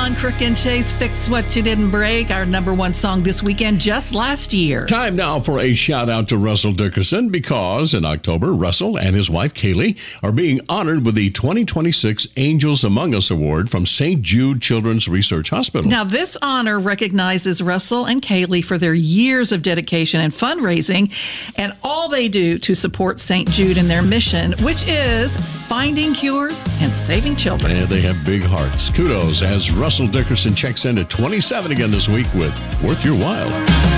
on Crook and Chase, Fix What You Didn't Break, our number one song this weekend, just last year. Time now for a shout out to Russell Dickerson, because in October, Russell and his wife Kaylee are being honored with the 2026 Angels Among Us Award from St. Jude Children's Research Hospital. Now, this honor recognizes Russell and Kaylee for their years of dedication and fundraising and all they do to support St. Jude in their mission, which is finding cures and saving children. And they have big hearts. Kudos as Russell Dickerson checks in at 27 again this week with Worth Your While.